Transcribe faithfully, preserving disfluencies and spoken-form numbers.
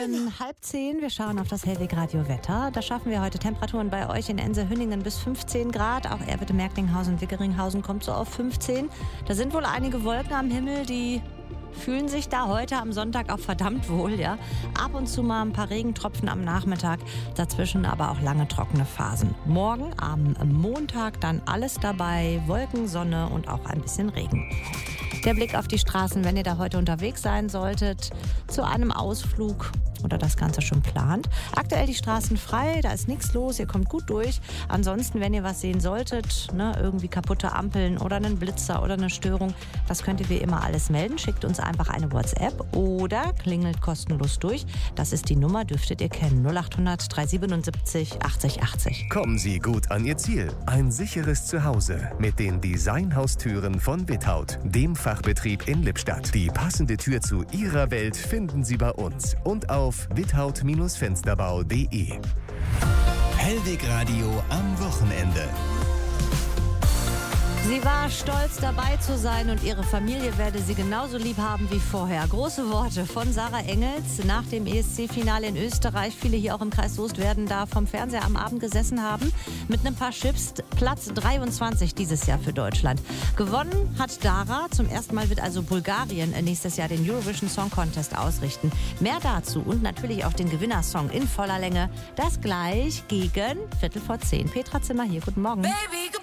Minuten halb zehn. Wir schauen auf das Hellweg Radio Wetter. Da schaffen wir heute Temperaturen bei euch in Ense-Hünningen bis fünfzehn Grad. Auch Erwitte-Merklinghausen, Wickeringhausen kommt so auf fünfzehn. Da sind wohl einige Wolken am Himmel, die fühlen sich da heute am Sonntag auch verdammt wohl, ja. Ab und zu mal ein paar Regentropfen am Nachmittag, dazwischen aber auch lange trockene Phasen. Morgen am Montag dann alles dabei, Wolken, Sonne und auch ein bisschen Regen. Der Blick auf die Straßen, wenn ihr da heute unterwegs sein solltet, zu einem Ausflug oder das Ganze schon plant. Aktuell die Straßen frei, da ist nichts los, ihr kommt gut durch. Ansonsten, wenn ihr was sehen solltet, ne, irgendwie kaputte Ampeln oder einen Blitzer oder eine Störung, das könnt ihr wie immer alles melden. Schickt uns einfach eine WhatsApp oder klingelt kostenlos durch. Das ist die Nummer, dürftet ihr kennen, null acht hundert dreihundertsiebenundsiebzig achtzig achtzig. Kommen Sie gut an Ihr Ziel. Ein sicheres Zuhause mit den Designhaustüren von Without, dem Fachbetrieb in Lippstadt. Die passende Tür zu Ihrer Welt finden Sie bei uns und auf without Fensterbau punkt de. Hellweg Radio am Wochenende. Sie war stolz, dabei zu sein und ihre Familie werde sie genauso lieb haben wie vorher. Große Worte von Sarah Engels nach dem E S C-Finale in Österreich. Viele hier auch im Kreis Soest werden da vom Fernseher am Abend gesessen haben. Mit einem paar Chips. Platz dreiundzwanzig dieses Jahr für Deutschland. Gewonnen hat Dara. Zum ersten Mal wird also Bulgarien nächstes Jahr den Eurovision Song Contest ausrichten. Mehr dazu und natürlich auch den Gewinnersong in voller Länge. Das gleich gegen Viertel vor zehn. Petra Zimmer hier. Guten Morgen. Baby,